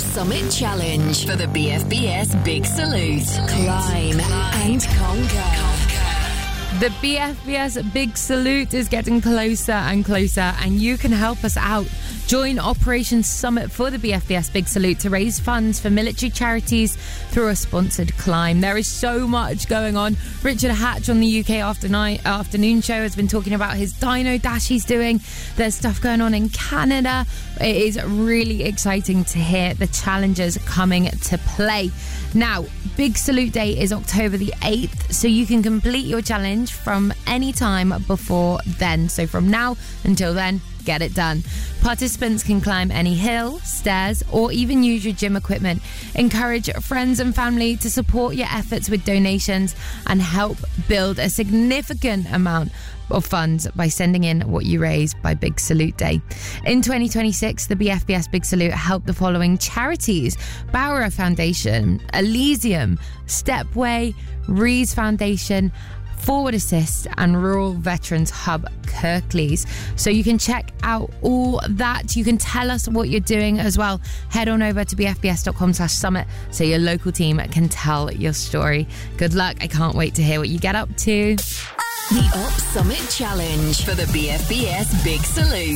Summit Challenge for the BFBS Big Salute. Climb and conquer. The BFBS Big Salute is getting closer and closer, and you can help us out. Join Operation Summit for the BFBS Big Salute to raise funds for military charities through a sponsored climb. There is so much going on. Richard Hatch on the UK afternoon show has been talking about his Dino Dash he's doing. There's stuff going on in Canada. It is really exciting to hear the challenges coming to play. Now, Big Salute Day is October the 8th, so you can complete your challenge from any time before then. So from now until then, get it done. Participants can climb any hill, stairs, or even use your gym equipment. Encourage friends and family to support your efforts with donations and help build a significant amount of funds by sending in what you raise by Big Salute Day. In 2026, the BFBS Big Salute helped the following charities: Bauer Foundation, Elysium, Stepway, Rees Foundation, Forward Assist, and Rural Veterans Hub Kirklees. So you can check out all that. You can tell us what you're doing as well. Head on over to bfbs.com/summit so your local team can tell your story. Good luck. I can't wait to hear what you get up to. The Up Summit Challenge for the BFBS Big Salute.